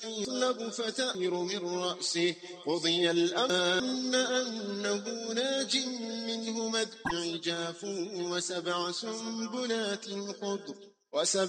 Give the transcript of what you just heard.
يطلب فتأمر من رأسه قضي الأمر أنه ناج منه مذ عجاف وسبع سنبلات خضر